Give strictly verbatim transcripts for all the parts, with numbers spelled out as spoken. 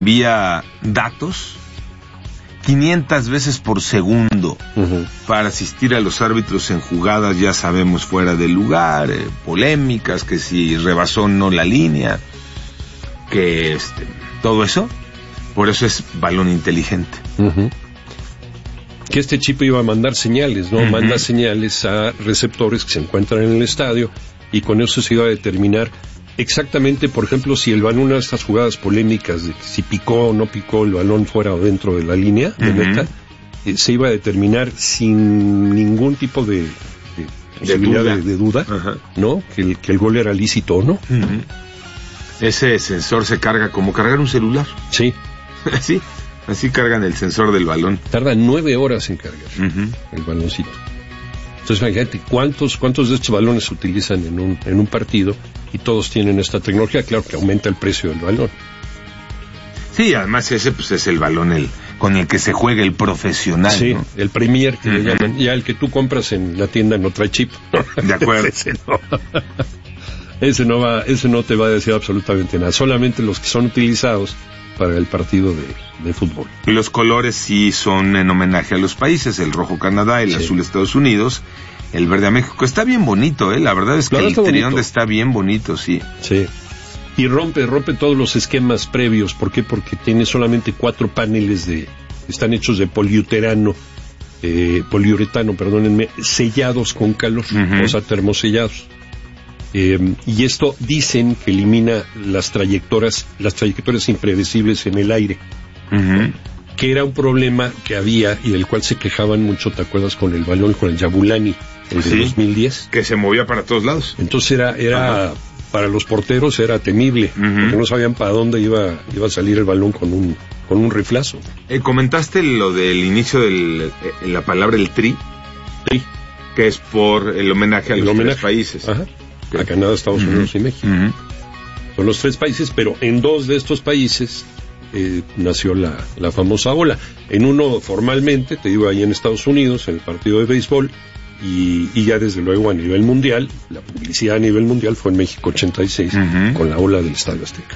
envía datos quinientas veces por segundo uh-huh. para asistir a los árbitros en jugadas, ya sabemos, fuera del lugar, eh, polémicas, que si rebasó o no la línea, que este, todo eso, por eso es balón inteligente. Uh-huh. Que este chip iba a mandar señales, ¿no? Uh-huh. Manda señales a receptores que se encuentran en el estadio, y con eso se iba a determinar exactamente, por ejemplo, si el balón, una de estas jugadas polémicas de si picó o no picó el balón fuera o dentro de la línea de uh-huh. meta, eh, se iba a determinar sin ningún tipo de, de posibilidad de duda, de, de duda uh-huh. ¿no? Que el, que el gol era lícito o no. Uh-huh. Ese sensor se carga como cargar un celular. Sí. Sí, así cargan el sensor del balón. Tarda nueve horas en cargar uh-huh. el baloncito. Entonces, imagínate, ¿cuántos, cuántos de estos balones se utilizan en un, en un partido? Y todos tienen esta tecnología, claro que aumenta el precio del balón. Sí, además ese pues es el balón el con el que se juega el profesional. Sí, ¿no? El Premier, que uh-huh. le llaman, ya el que tú compras en la tienda no trae chip. De acuerdo. ese, no. ese, no va, ese no te va a decir absolutamente nada, solamente los que son utilizados para el partido de, de fútbol. Y los colores sí son en homenaje a los países, el rojo Canadá, el sí. azul Estados Unidos, el verde a México. Está bien bonito, ¿eh? La verdad es que claro, el trión está bien bonito, sí. Sí. Y rompe, rompe todos los esquemas previos. ¿Por qué? Porque tiene solamente cuatro paneles de, están hechos de poliuretano, eh, poliuretano, perdónenme, sellados con calor, uh-huh. o sea, termosellados. Eh, y esto dicen que elimina las trayectorias, las trayectorias impredecibles en el aire, uh-huh. que era un problema que había y del cual se quejaban mucho, ¿te acuerdas? Con el balón, con el Yabulani, el de sí, dos mil diez. Que se movía para todos lados. Entonces era, era para los porteros era temible, uh-huh. porque no sabían para dónde iba, iba a salir el balón con un, con un riflazo. Eh, comentaste lo del inicio de la palabra el tri, tri, que es por el homenaje a el los homenaje. tres países. Ajá. A Canadá, Estados Unidos uh-huh. y México. Uh-huh. Son los tres países, pero en dos de estos países eh, nació la, la famosa ola. En uno formalmente, te digo, ahí en Estados Unidos, en el partido de béisbol, y, y ya desde luego a nivel mundial, la publicidad a nivel mundial fue en México ochenta y seis, uh-huh. con la ola del Estadio Azteca.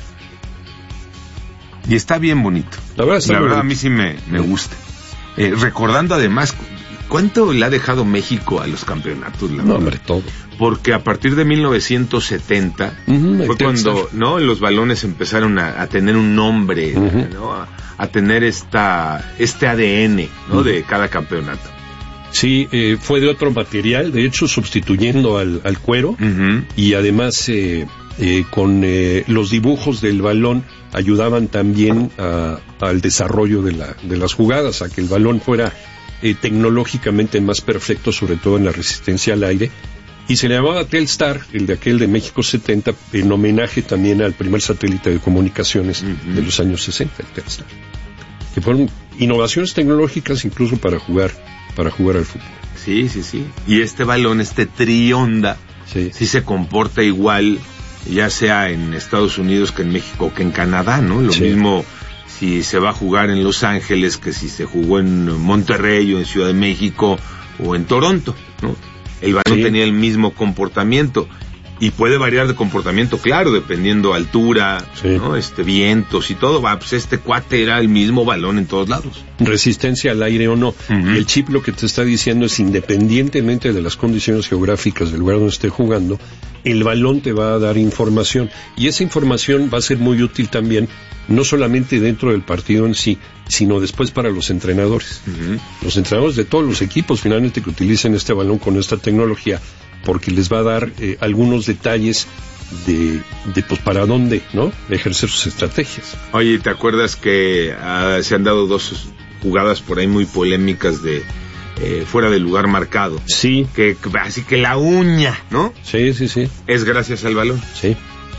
Y está bien bonito. La verdad, está la verdad bonito. A mí sí me, me gusta. Eh, recordando además, ¿cuánto le ha dejado México a los campeonatos? La no, hombre, todo. Porque a partir de mil novecientos setenta uh-huh, fue cuando no los balones empezaron a, a tener un nombre, uh-huh. ¿no? a, a tener esta este A D N, ¿no? Uh-huh. de cada campeonato. Sí, eh, fue de otro material, de hecho sustituyendo al, al cuero, uh-huh. y además eh, eh, con eh, los dibujos del balón ayudaban también a, al desarrollo de, la, de las jugadas, a que el balón fuera eh, tecnológicamente más perfecto, sobre todo en la resistencia al aire. Y se le llamaba Telstar, el de aquel de México setenta, en homenaje también al primer satélite de comunicaciones uh-huh. de los años sesenta, el Telstar. Que fueron innovaciones tecnológicas incluso para jugar, para jugar al fútbol. Sí, sí, sí. Y este balón, este trionda, sí. sí se comporta igual, ya sea en Estados Unidos que en México que en Canadá, ¿no? Lo sí. mismo si se va a jugar en Los Ángeles que si se jugó en Monterrey o en Ciudad de México o en Toronto, ¿no? El balón sí. tenía el mismo comportamiento y puede variar de comportamiento, claro, dependiendo altura, sí. ¿no? este vientos y todo. Va, pues este cuate era el mismo balón en todos lados. Resistencia al aire o no. Uh-huh. El chip lo que te está diciendo es, independientemente de las condiciones geográficas del lugar donde esté jugando, el balón te va a dar información, y esa información va a ser muy útil también, no solamente dentro del partido en sí, sino después para los entrenadores. Uh-huh. Los entrenadores de todos los equipos finalmente que utilicen este balón con esta tecnología, porque les va a dar eh, algunos detalles de, de pues para dónde, ¿no? ejercer sus estrategias. Oye, ¿te acuerdas que uh, se han dado dos jugadas por ahí muy polémicas de eh, fuera del lugar marcado? Sí. Que, así que la uña, ¿no? Sí, sí, sí. Es gracias al balón. Sí.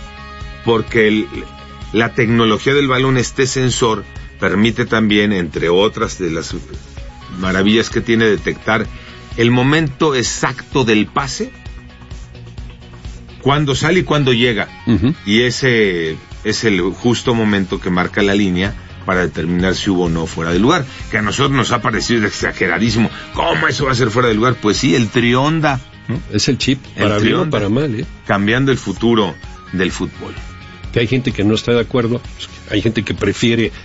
Porque el, la tecnología del balón, este sensor, permite también, entre otras de las maravillas que tiene, detectar el momento exacto del pase, cuándo sale y cuándo llega. Uh-huh. Y ese es el justo momento que marca la línea para determinar si hubo o no fuera de lugar. Que a nosotros nos ha parecido exageradísimo. ¿Cómo eso va a ser fuera de lugar? Pues sí, el trionda, ¿no? Es el chip, para bien o para mal, ¿eh? Cambiando el futuro del fútbol. que hay gente que no está de acuerdo, hay gente que prefiere